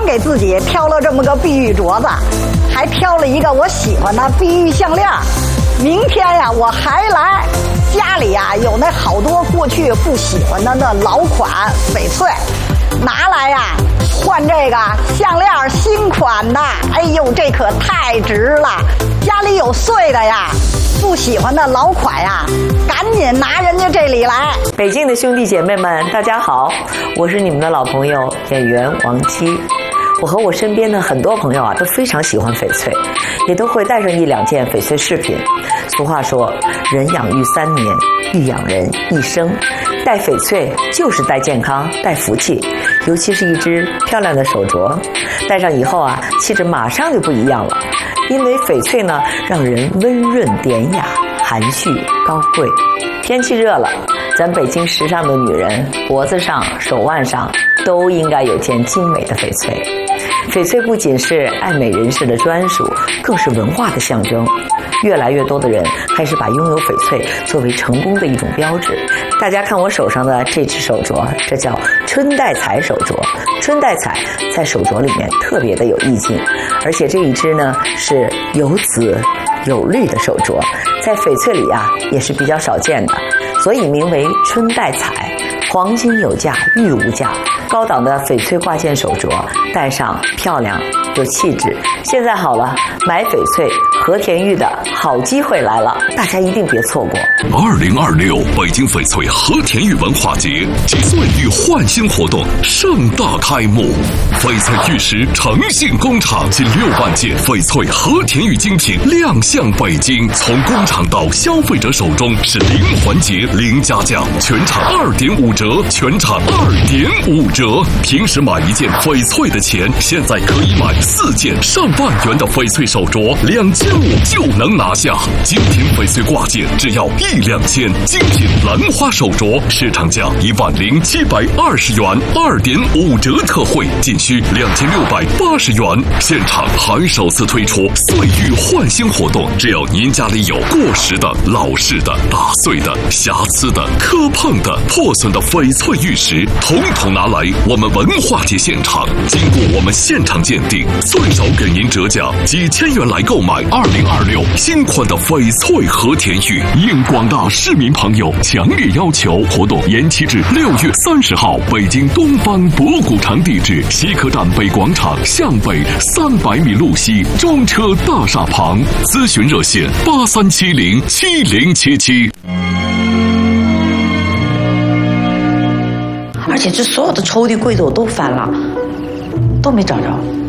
给自己挑了这么个碧玉镯子，还挑了一个我喜欢的碧玉项链。明天呀，我还来。家里呀有那好多过去不喜欢的那老款翡翠，拿来呀换这个项链新款的。哎呦，这可太值了！家里有碎的呀，不喜欢的老款呀，赶紧拿人家这里来。 北京的兄弟姐妹们，大家好，我是你们的老朋友演员王姬。我和我身边的很多朋友啊，都非常喜欢翡翠，也都会带上1、2件翡翠饰品。俗话说，人养育3年，玉养人一生。戴翡翠就是带健康、带福气，尤其是一只漂亮的手镯，戴上以后啊，气质马上就不一样了。因为翡翠呢，让人温润典雅、含蓄高贵。天气热了，咱北京时尚的女人脖子上、手腕上都应该有件精美的翡翠。翡翠不仅是爱美人士的专属，更是文化的象征。越来越多的人开始把拥有翡翠作为成功的一种标志。大家看我手上的这只手镯，这叫春带彩手镯。春带彩在手镯里面特别的有意境，而且这一只呢是有紫有绿的手镯，在翡翠里啊也是比较少见的，所以名为春带彩。黄金有价，玉无价，高档的翡翠挂件手镯，戴上漂亮有气质。现在好了，买翡翠和田玉的好机会来了，大家一定别错过。 2026北京翡翠和田玉文化节及岁玉焕新活动盛大开幕，翡翠玉石诚信工厂近6万件翡翠和田玉精品亮相北京，从工厂到消费者手中是零环节零加价，全场2.5折，全场2.5折。平时买1件翡翠的钱，现在可以买4件上万元的翡翠手镯，2500就能拿下。精品翡翠挂件只要1、2千，精品兰花手镯市场价10720元，2.5折特惠，仅需2680元。现场还首次推出岁玉焕新活动，只要您家里有过时的、老式的、打碎的、瑕疵的、磕碰的、破损的翡翠玉石，统统拿来我们文化节现场，经过我们现场鉴定，最少给您折价几千元来购买2026新款的翡翠和田玉。应广大市民朋友强烈要求，活动延期至6月30号，北京东方博古城，地址西客站北广场向北300米路西中车大厦旁，咨询热线83707077。 而且这所有的抽屉柜子我都翻了，都没找着。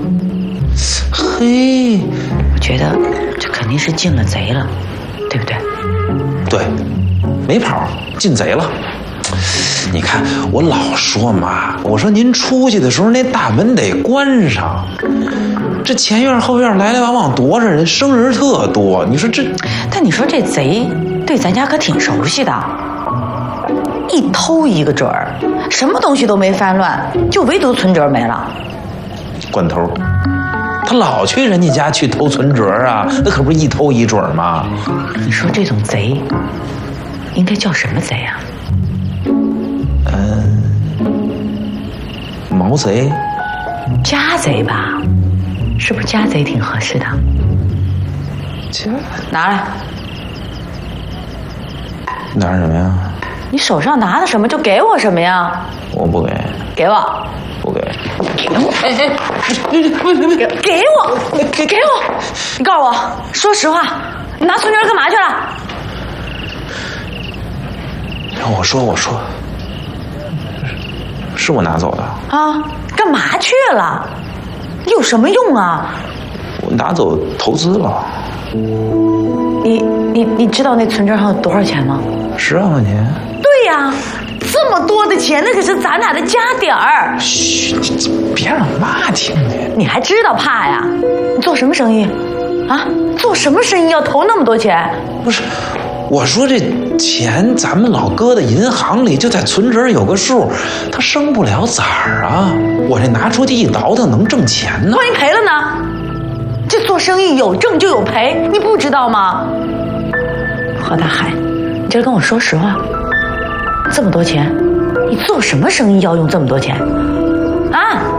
嘿， 我觉得这肯定是进了贼了，对不对？ 对，没跑，进贼了。你看我老说嘛，我说您出去的时候那大门得关上。这前院后院来来往往多少人，生人特多。你说这， 但你说这贼对咱家可挺熟悉的，一偷一个准儿，什么东西都没翻乱，就唯独存折没了。 惯头，他老去人家家去偷存折啊，那可不是一偷一准吗？ 你说这种贼应该叫什么贼啊？ 毛贼， 家贼吧？是不是家贼挺合适的？拿来。 拿什么呀？ 你手上拿的什么就给我什么呀？ 我不给。 给我。 不给。 给我。给我。给我。你告诉我，说实话，你拿存折干嘛去了？ 让我说，是我拿走的。 啊，干嘛去了？有什么用啊？ 我拿走投资了。 你知道那存折上有多少钱吗 ？10万块钱。 对呀，这么多的钱，那可是咱俩的家底儿。 嘘，你别让妈听见。 你还知道怕呀？你做什么生意？啊，做什么生意要投那么多钱？ 不是，我说这钱咱们老搁在银行里，就在存折有个数，它升不了崽儿啊。我这拿出去一倒腾，能挣钱呢。 万一赔了呢？这做生意有挣就有赔，你不知道吗？何大海，你这跟我说实话，这么多钱，你做什么生意要用这么多钱？啊？